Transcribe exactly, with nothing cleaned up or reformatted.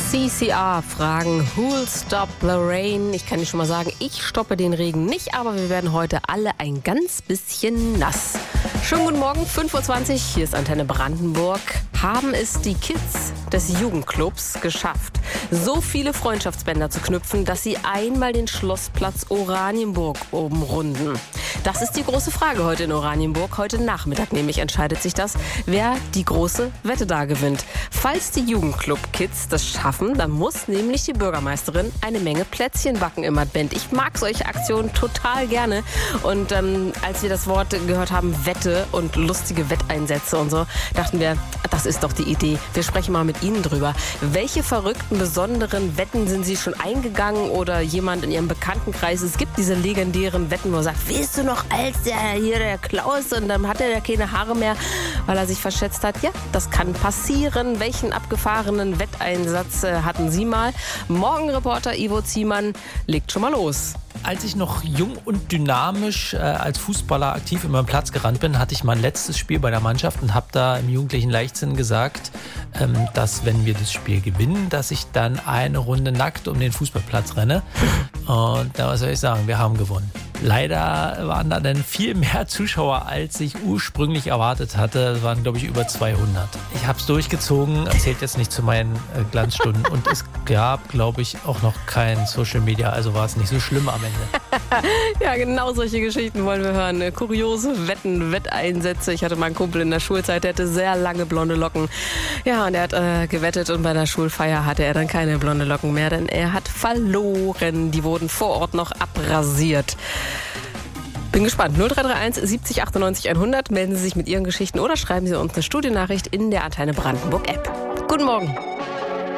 C C R fragen, who'll stop the rain? Ich kann dir schon mal sagen, ich stoppe den Regen nicht, aber wir werden heute alle ein ganz bisschen nass. Schönen guten Morgen, fünf Uhr zwanzig, hier ist Antenne Brandenburg. Haben es die Kids des Jugendclubs geschafft, so viele Freundschaftsbänder zu knüpfen, dass sie einmal den Schlossplatz Oranienburg umrunden? Das ist die große Frage heute in Oranienburg. Heute Nachmittag nämlich entscheidet sich das, wer die große Wette da gewinnt. Falls die Jugendclub-Kids das schaffen, dann muss nämlich die Bürgermeisterin eine Menge Plätzchen backen im Advent. Ich mag solche Aktionen total gerne. Und ähm, als wir das Wort gehört haben, Wette und lustige Wetteinsätze und so, dachten wir, das ist doch die Idee. Wir sprechen mal mit Ihnen drüber. Welche verrückten, besonderen Wetten sind Sie schon eingegangen oder jemand in Ihrem Bekanntenkreis? Es gibt diese legendären Wetten, wo man sagt, weißt du noch, als der hier der Klaus und dann hat er ja keine Haare mehr, weil er sich verschätzt hat. Ja, das kann passieren. Welchen abgefahrenen Wetteinsatz äh, hatten Sie mal? Morgenreporter Ivo Ziemann legt schon mal los. Als ich noch jung und dynamisch äh, als Fußballer aktiv über den Platz gerannt bin, hatte ich mein letztes Spiel bei der Mannschaft und habe da im jugendlichen Leichtsinn gesagt, ähm, dass wenn wir das Spiel gewinnen, dass ich dann eine Runde nackt um den Fußballplatz renne. Und da was soll ich sagen, wir haben gewonnen. Leider waren da dann viel mehr Zuschauer, als ich ursprünglich erwartet hatte. Es waren, glaube ich, über zweihundert. Ich habe es durchgezogen, zählt jetzt nicht zu meinen äh, Glanzstunden. Und es gab, glaube ich, auch noch kein Social Media, also war es nicht so schlimm am Ende. Ja, genau solche Geschichten wollen wir hören. Kuriose Wetten, Wetteinsätze. Ich hatte mal einen Kumpel in der Schulzeit, der hatte sehr lange blonde Locken. Ja, und er hat äh, gewettet und bei der Schulfeier hatte er dann keine blonde Locken mehr, denn er hat verloren. Die wurden vor Ort noch abrasiert. Bin gespannt. null drei drei eins siebzig achtundneunzig hundert. Melden Sie sich mit Ihren Geschichten oder schreiben Sie uns eine Studiennachricht in der Antenne Brandenburg App. Guten Morgen.